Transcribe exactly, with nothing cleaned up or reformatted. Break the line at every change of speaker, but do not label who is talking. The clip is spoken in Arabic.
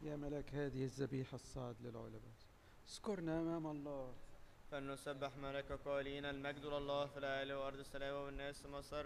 يا ملك هذه الذبيحة الصاعد للعلا، اذكرنا أمام الله.
فلنسبح ملك قائلين المجد لله في الأعالي وأرض السماء والناس مسر